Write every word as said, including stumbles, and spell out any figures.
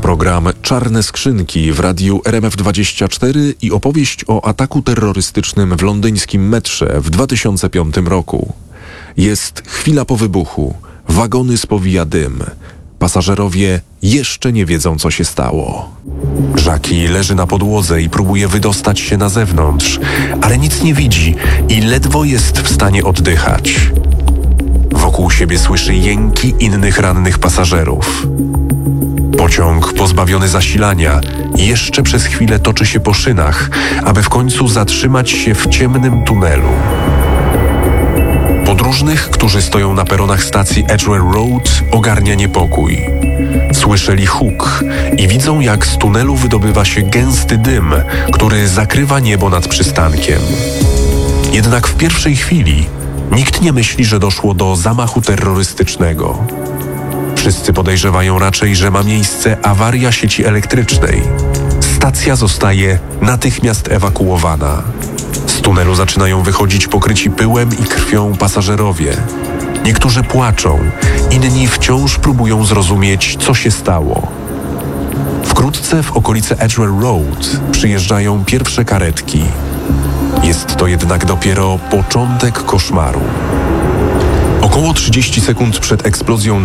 program Czarne Skrzynki w radiu R M F dwadzieścia cztery i opowieść o ataku terrorystycznym w londyńskim metrze w dwa tysiące piątym roku. Jest chwila po wybuchu. Wagony spowija dym. Pasażerowie jeszcze nie wiedzą, co się stało. Jackie leży na podłodze i próbuje wydostać się na zewnątrz, ale nic nie widzi i ledwo jest w stanie oddychać. Wokół siebie słyszy jęki innych rannych pasażerów. Pociąg pozbawiony zasilania jeszcze przez chwilę toczy się po szynach, aby w końcu zatrzymać się w ciemnym tunelu. Podróżnych, którzy stoją na peronach stacji Edgware Road, ogarnia niepokój. Słyszeli huk i widzą, jak z tunelu wydobywa się gęsty dym, który zakrywa niebo nad przystankiem. Jednak w pierwszej chwili nikt nie myśli, że doszło do zamachu terrorystycznego. Wszyscy podejrzewają raczej, że ma miejsce awaria sieci elektrycznej. Stacja zostaje natychmiast ewakuowana. Z tunelu zaczynają wychodzić pokryci pyłem i krwią pasażerowie. Niektórzy płaczą, inni wciąż próbują zrozumieć, co się stało. Wkrótce w okolice Edgware Road przyjeżdżają pierwsze karetki. Jest to jednak dopiero początek koszmaru. Około trzydzieści sekund przed eksplozją